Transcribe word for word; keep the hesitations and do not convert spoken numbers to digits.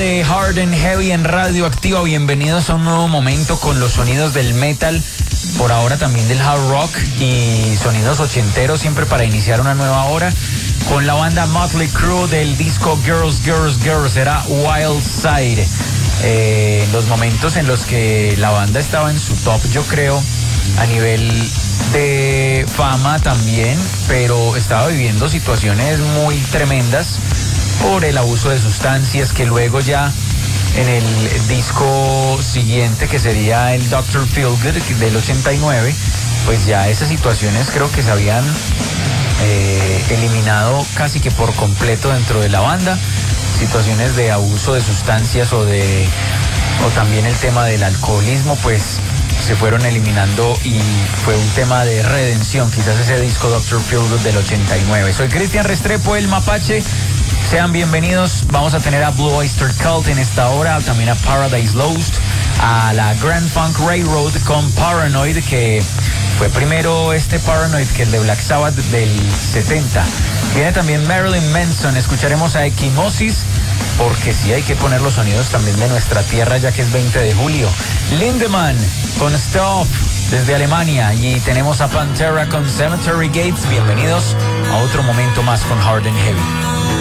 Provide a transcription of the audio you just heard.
de Hard and Heavy en Radioactiva. Bienvenidos a un nuevo momento con los sonidos del metal, por ahora también del hard rock y sonidos ochenteros, siempre para iniciar una nueva hora con la banda Motley Crue del disco Girls, Girls, Girls. Era Wild Side. Eh, los momentos en los que la banda estaba en su top, yo creo, a nivel de fama también, pero estaba viviendo situaciones muy tremendas por el abuso de sustancias, que luego ya en el disco siguiente, que sería el doctor Feelgood del ochenta y nueve, pues ya esas situaciones creo que se habían eh, eliminado casi que por completo dentro de la banda. Situaciones de abuso de sustancias o de o también el tema del alcoholismo, pues se fueron eliminando y fue un tema de redención, quizás ese disco doctor Feelgood del ochenta y nueve. Soy Cristian Restrepo, el Mapache. Sean bienvenidos. Vamos a tener a Blue Oyster Cult en esta hora, también a Paradise Lost, a la Grand Funk Railroad con Paranoid, que fue primero este Paranoid que el de Black Sabbath del setenta. Viene también Marilyn Manson. Escucharemos a Equimosis, porque sí hay que poner los sonidos también de nuestra tierra, ya que es veinte de julio. Lindemann con Stop desde Alemania, y tenemos a Pantera con Cemetery Gates. Bienvenidos a otro momento más con Hard and Heavy.